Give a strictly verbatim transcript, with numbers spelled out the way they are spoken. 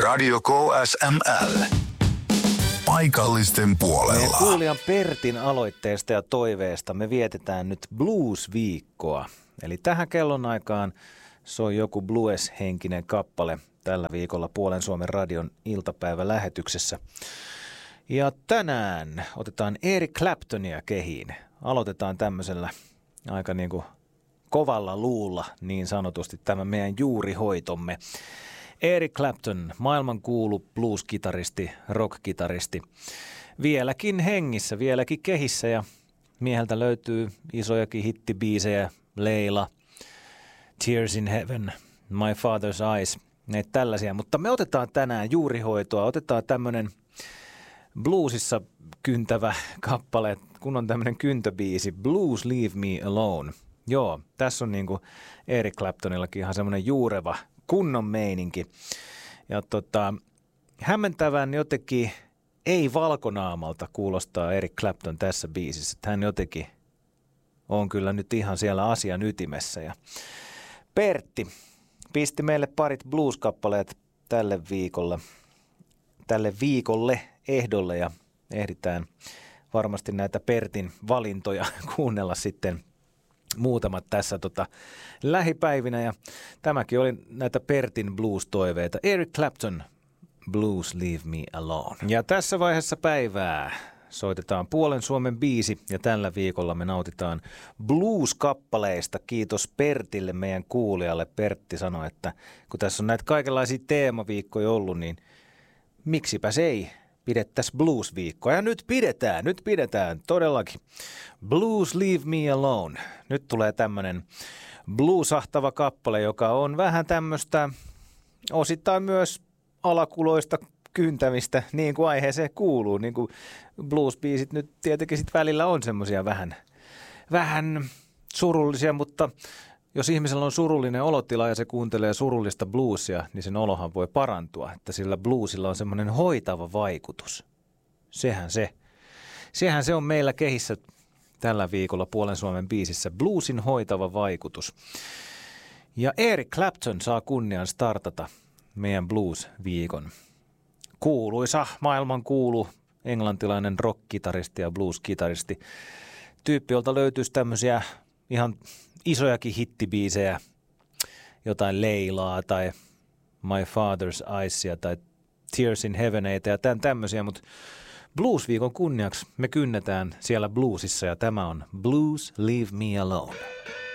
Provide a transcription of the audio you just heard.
Radio K S M L. Paikallisten puolella. Meidän kuulijan Pertin aloitteesta ja toiveesta me vietetään nyt Blues-viikkoa. Eli tähän kellonaikaan soi joku blues-henkinen kappale tällä viikolla Puolen Suomen radion iltapäivälähetyksessä. Ja tänään otetaan Eric Claptonia kehiin. Aloitetaan tämmöisellä aika niin kuin kovalla luulla niin sanotusti tämä meidän juurihoitomme. Eric Clapton, maailmankuulu blues-kitaristi, rock-kitaristi, vieläkin hengissä, vieläkin kehissä ja mieheltä löytyy isojakin hittibiisejä, Leila, Tears in Heaven, My Father's Eyes, näitä tällaisia. Mutta me otetaan tänään juurihoitoa, otetaan tämmöinen bluesissa kyntävä kappale, kun on tämmöinen kyntöbiisi, Blues Leave Me Alone. Joo, tässä on niinku Eric Claptonillakin ihan semmoinen juureva kunnon meininki. Ja tota, hämmentävän jotenkin ei valkonaamalta kuulostaa Eric Clapton tässä biisissä. Hän jotenkin on kyllä nyt ihan siellä asian ytimessä. Ja Pertti pisti meille parit blues-kappaleet tälle viikolla, tälle viikolle ehdolle ja ehditään varmasti näitä Pertin valintoja kuunnella sitten muutamat tässä tota, lähipäivinä ja tämäkin oli näitä Pertin blues-toiveita. Eric Clapton, Blues Leave Me Alone. Ja tässä vaiheessa päivää soitetaan Puolen Suomen biisi ja tällä viikolla me nautitaan blues-kappaleista. Kiitos Pertille, meidän kuulijalle. Pertti sanoi, että kun tässä on näitä kaikenlaisia teemaviikkoja ollut, niin miksipäs ei pidettäisiin blues-viikkoa. Ja nyt pidetään, nyt pidetään todellakin. Blues Leave Me Alone. Nyt tulee tämmönen bluesahtava kappale, joka on vähän tämmöistä osittain myös alakuloista kyntämistä, niin kuin aiheeseen kuuluu. Niin kuin blues-biisit nyt tietenkin sit välillä on semmoisia vähän, vähän surullisia, mutta jos ihmisellä on surullinen olotila ja se kuuntelee surullista bluesia, niin sen olohan voi parantua, että sillä bluesilla on semmoinen hoitava vaikutus. Sehän se. Sehän se on meillä kehissä tällä viikolla Puolen Suomen biisissä, bluesin hoitava vaikutus. Ja Eric Clapton saa kunnian startata meidän blues-viikon. Kuuluisa, maailman kuulu, englantilainen rock-kitaristi ja blues-kitaristi. Tyyppi, jolta löytyisi tämmöisiä ihan isojakin hittibiisejä, jotain Leilaa tai My Father's Eyesia tai Tears in Heaveneitä ja tämän tämmöisiä, mutta Blues-viikon kunniaksi me kynnetään siellä bluesissa ja tämä on Blues Leave Me Alone.